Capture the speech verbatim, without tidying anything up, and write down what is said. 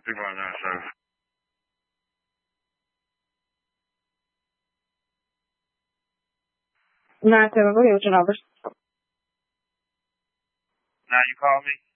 Supervisor on service. nine seven, go ahead with your numbers. Now you call me?